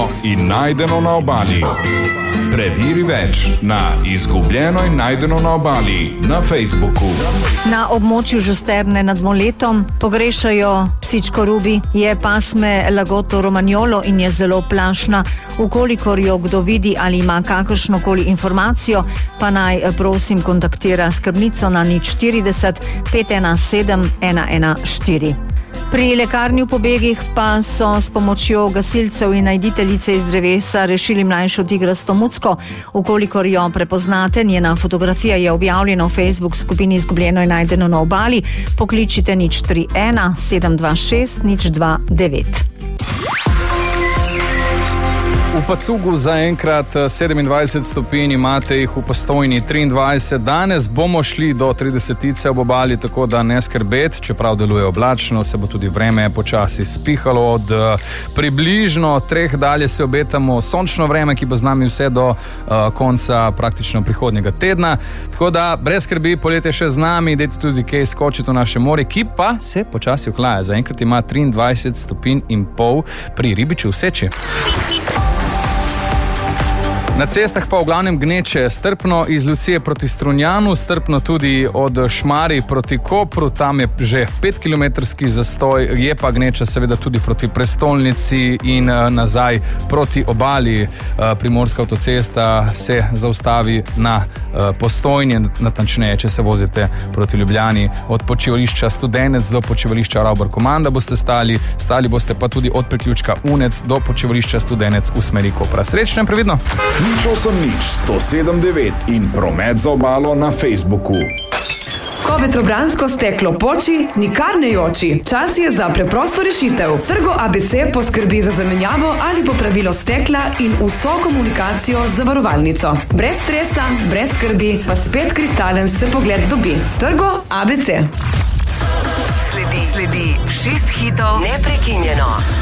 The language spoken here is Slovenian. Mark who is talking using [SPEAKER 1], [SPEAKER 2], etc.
[SPEAKER 1] in najdeno na obali. Preveri več na Izgubljeno in najdeno na obali na Facebooku.
[SPEAKER 2] Na območju Žusterne nad Moletom pogrešajo psičko Ruby, je pasme Lagoto Romagnolo in je zelo plašna. Ukolikor jo kdo vidi ali ima kakršnokoli informacijo, pa naj prosim kontaktira skrbnico na 040 517 114. Pri lekarni v Pobegih pa so s pomočjo gasilcev in najditeljice iz drevesa rešili mlajšo tigrasto mucko. Ukolikor jo prepoznate, njena fotografija je objavljena v Facebook skupini Izgubljeno in najdeno na obali. Pokličite 031 726 029.
[SPEAKER 3] V Pacugu zaenkrat 27 stopinj, imate jih v Postojni 23. Danes bomo šli do 30 ob obali, tako da ne skrbeti, čeprav deluje oblačno, se bo tudi vreme počasi spihalo. Od približno 3 dalje se obetamo sončno vreme, ki bo z nami vse do konca praktično prihodnjega tedna. Tako da brez skrbi, poletje še z nami, dajte tudi kaj skočiti v naše more, ki pa se počasi ohlaja. Zaenkrat ima 23 stopinj in pol pri Ribiču v Seči. Na cestah pa v glavnem gneče, strpno iz Lucije proti Strunjanu, strpno tudi od Šmarij proti Kopru, tam je že 5-kilometrski zastoj, je pa gneča seveda tudi proti prestolnici in nazaj proti obali. Primorska avtocesta se zaustavi na Postojni, natančneje, če se vozite proti Ljubljani, od počivališča Studenec do počivališča Ravbar Komanda boste stali boste pa tudi od priključka Unec do počivališča Studenec v smeri Kopra. Srečno in previdno!
[SPEAKER 1] 107.9 in promet za obalo na Facebooku.
[SPEAKER 4] Ko vetrobransko steklo poči, nikar ne joči. Čas je za preprosto rešitev. Trgo ABC poskrbi za zamenjavo ali popravilo stekla in vso komunikacijo z zavarovalnico. Brez stresa, brez skrbi, pa spet kristalen se pogled dobi. Trgo ABC.
[SPEAKER 5] Sledi 6 hitov neprekinjeno.